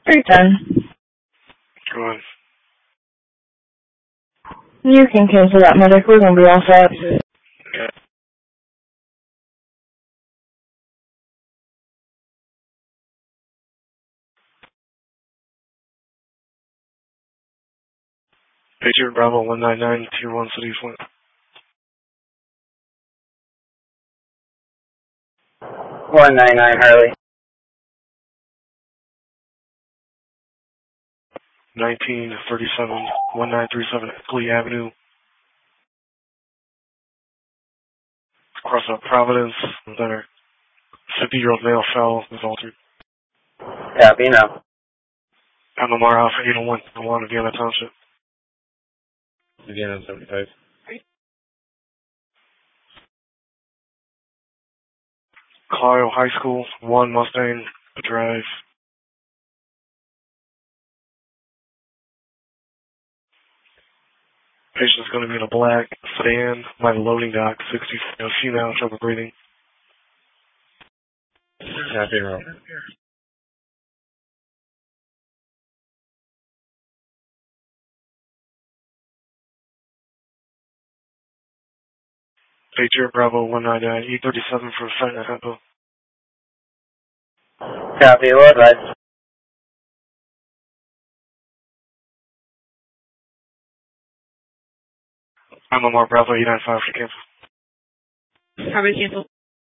310. Go on. You can cancel that medic. We're going to be all set. Okay. Patriot Bravo 199, Tier 1 City Flint. 199 Harley. 1937, 1937 Eckley Avenue. Across Providence. Then a 50-year-old male fell was altered. Copy now. MMR Alpha 801, Milano, Vienna Township. Vienna 75. Clio High School, 1 Mustang Drive. Patient's going to be in a black sedan by the loading dock, 60, female, trouble breathing. Copy route. Patriot Bravo 199, E37 for site at Heppo. Copy, what advice? MMR Bravo 895 for cancel. Copy, cancel.